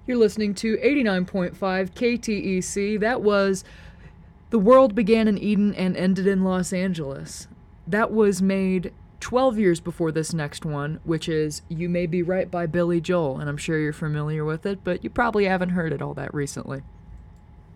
You're listening to 89.5 KTEC. That was The World Began in Eden and Ended in Los Angeles. That was made 12 years before this next one, which is You May Be Right by Billy Joel, and I'm sure you're familiar with it, but you probably haven't heard it all that recently.